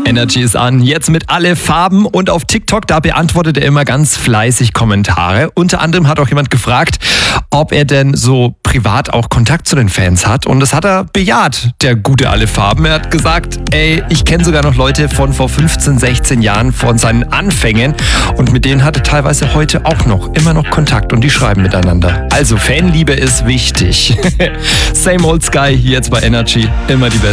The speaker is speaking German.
Energy ist an, jetzt mit alle Farben und auf TikTok, da beantwortet er immer ganz fleißig Kommentare. Unter anderem hat auch jemand gefragt, ob er denn so privat auch Kontakt zu den Fans hat, und das hat er bejaht, der gute alle Farben. Er hat gesagt, ich kenne sogar noch Leute von vor 15, 16 Jahren von seinen Anfängen, und mit denen hat er teilweise heute auch immer noch Kontakt und die schreiben miteinander. Also Fanliebe ist wichtig. Same old Sky hier jetzt bei Energy, immer die Beste.